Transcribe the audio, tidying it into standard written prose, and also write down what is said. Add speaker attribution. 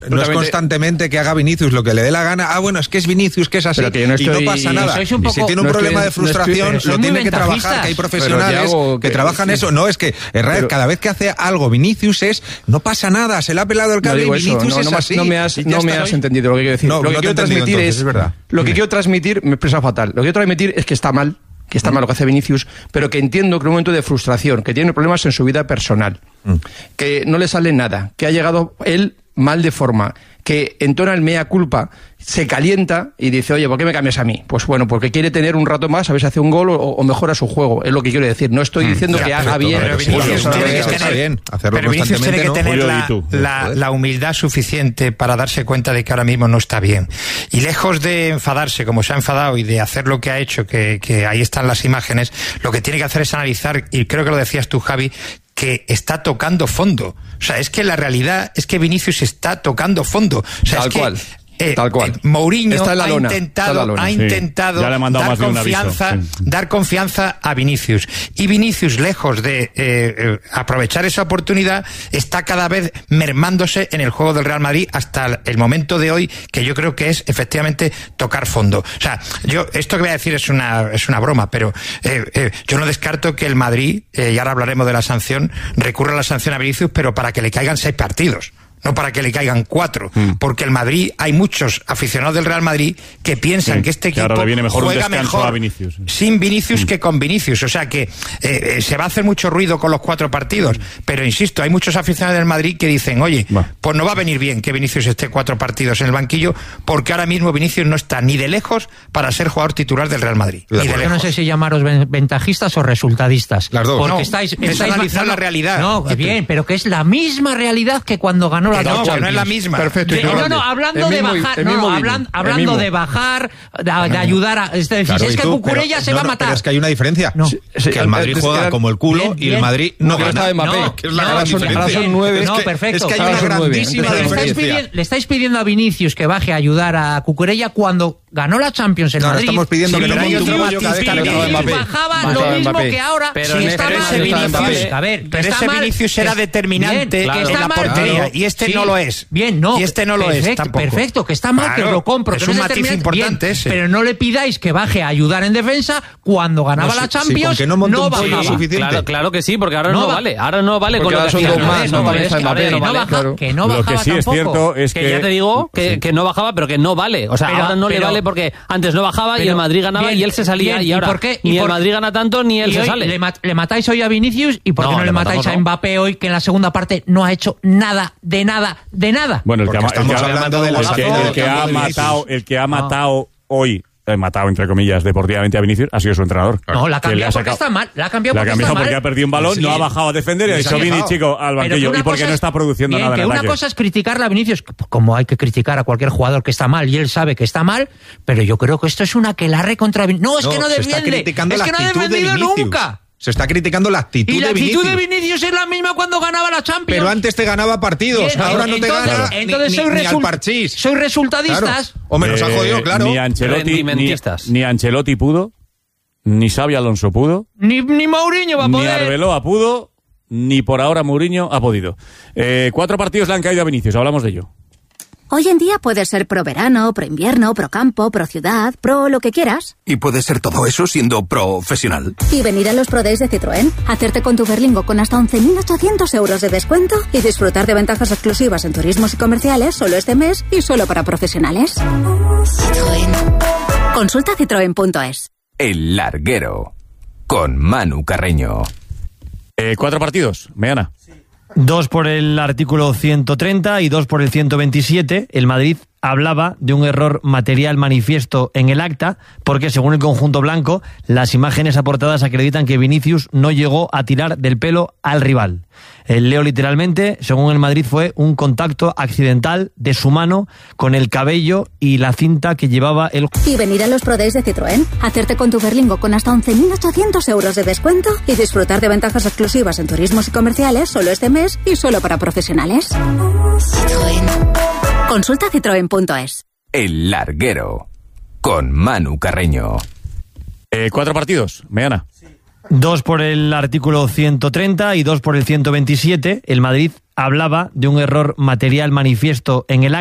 Speaker 1: No es constantemente que haga Vinicius lo que le dé la gana. Bueno, es que es Vinicius, que es así, y no pasa nada. Y si tiene un problema de frustración, lo tiene que trabajar, que hay profesionales que trabajan eso. No, es que cada vez que hace algo Vinicius no pasa nada, se le ha pelado el cable y Vinicius es así.
Speaker 2: No me has entendido lo que quiero decir. Lo que quiero transmitir es verdad. Lo que quiero transmitir, me he expresado fatal. Lo que quiero transmitir es que está mal lo que hace Vinicius, pero que entiendo que en un momento de frustración, que tiene problemas en su vida personal, que no le sale nada, que ha llegado él mal de forma, que entona el mea culpa, se calienta y dice, oye, ¿por qué me cambias a mí? Pues bueno, porque quiere tener un rato más, a ver si hace un gol o mejora su juego, es lo que quiero decir. No estoy diciendo que haga bien.
Speaker 3: Pero Vinicius tiene que tener la humildad suficiente para darse cuenta de que ahora mismo no está bien. Y lejos de enfadarse, como se ha enfadado, y de hacer lo que ha hecho, que ahí están las imágenes, lo que tiene que hacer es analizar, y creo que lo decías tú, Javi, que está tocando fondo. O sea, es que la realidad es que Vinicius está tocando fondo. O sea,
Speaker 2: Tal cual.
Speaker 3: Mourinho ha intentado dar confianza a Vinicius. Y Vinicius, lejos de aprovechar esa oportunidad, está cada vez mermándose en el juego del Real Madrid hasta el momento de hoy, que yo creo que es efectivamente tocar fondo. O sea, esto que voy a decir es una broma, pero yo no descarto que el Madrid, y ahora hablaremos de la sanción, recurra a la sanción a Vinicius, pero para que le caigan 6 partidos. No para que le caigan 4, porque el Madrid, hay muchos aficionados del Real Madrid que piensan que este equipo juega mejor sin Vinicius que con Vinicius. O sea que se va a hacer mucho ruido con los 4 partidos, pero insisto, hay muchos aficionados del Madrid que dicen, oye, pues no va a venir bien que Vinicius esté 4 partidos en el banquillo, porque ahora mismo Vinicius no está ni de lejos para ser jugador titular del Real Madrid.
Speaker 4: Yo no sé si llamaros ventajistas o resultadistas.
Speaker 1: Las dos.
Speaker 4: Porque
Speaker 3: estáis analizando la realidad.
Speaker 4: No, bien, pero que es la misma realidad que cuando ganó la
Speaker 3: no es la misma.
Speaker 2: Perfecto.
Speaker 4: Hablando de bajar, de ayudar a... Es decir,
Speaker 1: claro,
Speaker 4: es que Cucurella se va a matar.
Speaker 1: Pero es que hay una diferencia. Que el Madrid juega como el culo y el Madrid no gana.
Speaker 2: Ahora son 9.
Speaker 4: No, perfecto.
Speaker 1: Es que hay una grandísima diferencia.
Speaker 4: Le estáis pidiendo a Vinicius que baje a ayudar a Cucurella cuando ganó la Champions en Madrid.
Speaker 1: Estamos pidiendo que no monte un pollo cada vez que
Speaker 4: bajaba lo mismo que ahora.
Speaker 3: Pero ese Vinicius era determinante en la portería y este no lo es.
Speaker 4: Bien, no.
Speaker 3: Y este no lo es tampoco.
Speaker 4: Perfecto, que está mal, que os lo compro.
Speaker 3: Es un matiz importante ese.
Speaker 4: Pero no le pidáis que baje a ayudar en defensa cuando ganaba la Champions.
Speaker 1: Que no monte un pollo suficiente.
Speaker 5: Claro que sí, porque ahora no vale. Ahora no vale con lo que
Speaker 2: son 2 más.
Speaker 4: Que no bajaba.
Speaker 6: Lo que sí es cierto es
Speaker 5: que ya te digo que no bajaba, pero que no vale. O sea, ahora no le vale porque antes no bajaba y el Madrid ganaba y él se salía, y ahora ni el Madrid gana tanto ni él se sale.
Speaker 4: Le matáis hoy a Vinicius, y ¿por qué no le matáis a Mbappé hoy, que en la segunda parte no ha hecho nada de nada?
Speaker 6: Bueno, el que ha matado hoy, matado entre comillas deportivamente a Vinicius, ha sido su entrenador.
Speaker 4: No, la ha cambiado porque está mal. La ha cambiado
Speaker 6: porque ha perdido un balón, no ha bajado a defender y ha dicho, Vini, chico, al banquillo. Y porque no está produciendo nada en ataque.
Speaker 4: Una cosa es criticarle a Vinicius, como hay que criticar a cualquier jugador que está mal, y él sabe que está mal, pero yo creo que esto es una aquelarre contra Vinicius. No, es que no defiende. Es que no ha defendido nunca.
Speaker 1: Se está criticando la actitud de Vinicius.
Speaker 4: Y la actitud de Vinicius es la misma cuando ganaba la Champions.
Speaker 1: Pero antes te ganaba partidos, ahora no te gana ni al parchís.
Speaker 4: Sois resultadistas.
Speaker 1: Claro. Hombre, nos ha jodido, claro.
Speaker 6: Ni Ancelotti pudo, ni Xabi Alonso pudo,
Speaker 4: ni Mourinho va a poder.
Speaker 6: Ni Arbeloa pudo, ni por ahora Mourinho ha podido. 4 partidos le han caído a Vinicius, hablamos de ello.
Speaker 7: Hoy en día puedes ser pro verano, pro invierno, pro campo, pro ciudad, pro lo que quieras.
Speaker 8: Y puedes ser todo eso siendo profesional.
Speaker 7: Y venir a los Pro Days de Citroën, hacerte con tu Berlingo con hasta 11.800 euros de descuento y disfrutar de ventajas exclusivas en turismos y comerciales solo este mes y solo para profesionales. Citroën. Consulta citroen.es.
Speaker 8: El Larguero, con Manu Carreño.
Speaker 6: 4 partidos, Meana.
Speaker 9: 2 por el artículo 130 y 2 por el 127. El Madrid hablaba de un error material manifiesto en el acta, porque según el conjunto blanco, las imágenes aportadas acreditan que Vinicius no llegó a tirar del pelo al rival. Leo literalmente, según el Madrid fue un contacto accidental de su mano con el cabello y la cinta que llevaba el...
Speaker 7: Y venir a los Pro Days de Citroën, hacerte con tu Berlingo con hasta 11.800 euros de descuento y disfrutar de ventajas exclusivas en turismos y comerciales solo este mes y solo para profesionales. Citroën. Consulta citroen.es.
Speaker 8: El Larguero, con Manu Carreño.
Speaker 6: 4 partidos, Meana.
Speaker 9: 2 por el artículo 130 y 2 por el 127. El Madrid hablaba de un error material manifiesto en el acta.